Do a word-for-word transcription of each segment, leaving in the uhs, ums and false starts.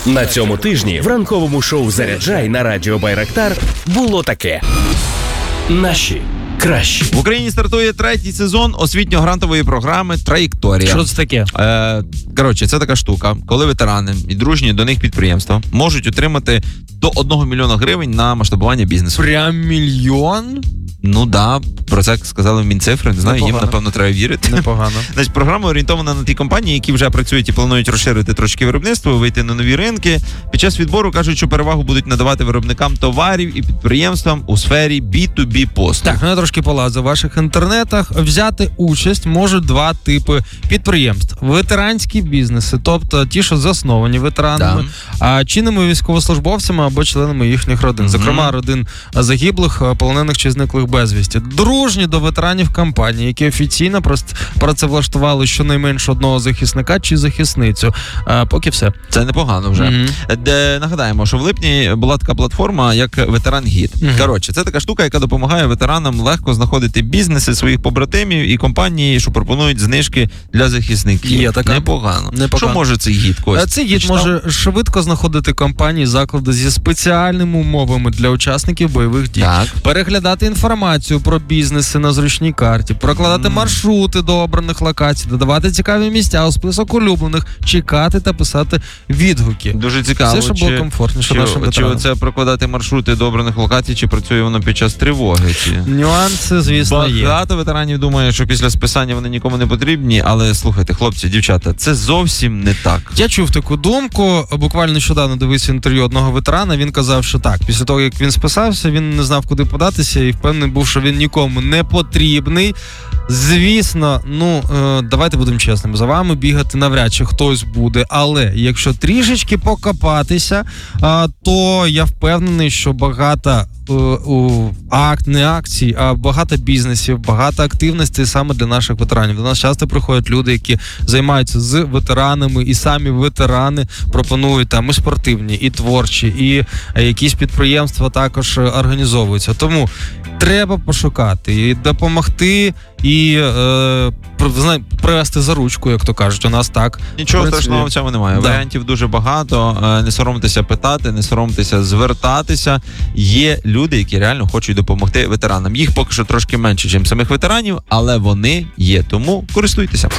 На цьому тижні в ранковому шоу «Заряджай» на радіо Байрактар було таке. Наші кращі. В Україні стартує третій сезон освітньо-грантової програми «Траєкторія». Що це таке? Е, коротше, це така штука, коли ветерани і дружні до них підприємства можуть отримати до одного мільйона гривень на масштабування бізнесу. Прям мільйон? Ну да, про це сказали в Мінцифри, не знаю, Непогано. їм, напевно, треба вірити. Непогано. Значить, програма орієнтована на ті компанії, які вже працюють і планують розширити трошки виробництво, вийти на нові ринки. Під час відбору кажуть, що перевагу будуть надавати виробникам товарів і підприємствам у сфері бі ту бі послуг. Так, ну я трошки полазив. В ваших інтернетах взяти участь можуть два типи підприємств. Ветеранські бізнеси, тобто ті, що засновані ветеранами, а чинними військовослужбовцями або членами їхніх родин. Mm-hmm. Зокрема, родин загиблих, полонених чи зниклих безвісті. Дружні до ветеранів компанії, які офіційно працевлаштували щонайменше одного захисника чи захисницю. А, поки все. Це непогано вже. Mm-hmm. Де, нагадаємо, що в липні була така платформа, як Ветеран-Гід. Mm-hmm. Коротше, це така штука, яка допомагає ветеранам легко знаходити бізнеси своїх побратимів і компанії, що пропонують знижки для захисників. Є така. Непогано. Непогано. Що може цей гід, Кость? Цей гід може швидко знаходити компанії, заклади зі спеціальними умовами для учасників бойових дій. Так. Переглядати інформацію про бізнеси на зручній карті, прокладати mm. маршрути до обраних локацій, додавати цікаві місця у список улюблених, чекати та писати відгуки. Дуже цікаво. Все, щоб чи, було комфортніше чи, нашим ветеранам. Чи це прокладати маршрути до обраних локацій, чи працює воно під час тривоги? Чи... Нюанси, звісно, є. Багато ветеранів думає, що після списання вони нікому не потрібні, але слухайте, хлопці, дівчата, це зовсім не так. Я чув таку думку, буквально нещодавно дивився інтерв'ю одного ветерана, він казав, що так, після того, як він списався, він не знав, куди податися і впевнений був, що він нікому не потрібний. Звісно, ну, е, давайте будемо чесними, за вами бігати навряд чи хтось буде, але якщо трішечки покопатися, е, то я впевнений, що багато е, у, акт, не акцій, а багато бізнесів, багато активностей саме для наших ветеранів. До нас часто приходять люди, які займаються з ветеранами, і самі ветерани пропонують там і спортивні, і творчі, і е, якісь підприємства також організовуються. Тому треба пошукати і допомогти, і е, привести за ручку, як то кажуть, у нас так. Нічого працює. страшного в цьому немає. Да. Варіантів дуже багато. Не соромтеся питати, не соромтеся звертатися. Є люди, які реально хочуть допомогти ветеранам. Їх поки що трошки менше, ніж самих ветеранів, але вони є. Тому користуйтеся.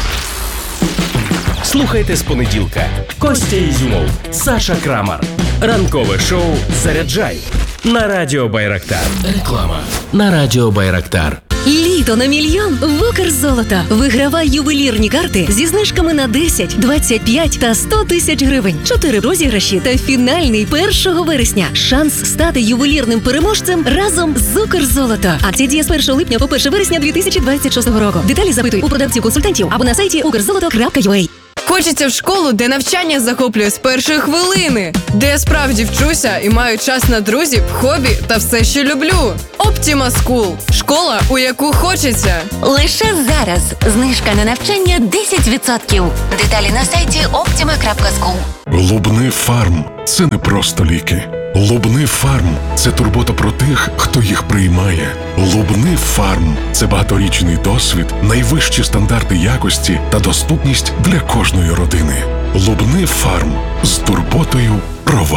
Слухайте з понеділка. Костя Ізюмов, Саша Крамар. Ранкове шоу «Заряджай» на радіо Байрактар. Реклама на радіо Байрактар. Літо на мільйон в Укрзолото. Вигравай ювелірні карти зі знижками на десять, двадцять п'ять та сто тисяч гривень. Чотири розіграші та фінальний першого вересня. Шанс стати ювелірним переможцем разом з Укрзолото. Акція діє з першого липня по перше вересня дві тисячі двадцять шостого року. Деталі запитуй у продавців-консультантів або на сайті укрзолото крапка ю а. Хочеться в школу, де навчання захоплює з першої хвилини, де я справді вчуся і маю час на друзів, хобі та все, що люблю. Optima School – школа, у яку хочеться. Лише зараз знижка на навчання десять відсотків. Деталі на сайті опtima крапка скул. Лубни Фарм – це не просто ліки. Лубни Фарм – це турбота про тих, хто їх приймає. Лубни Фарм – це багаторічний досвід, найвищі стандарти якості та доступність для кожної родини. Лубни Фарм – з турботою про вас.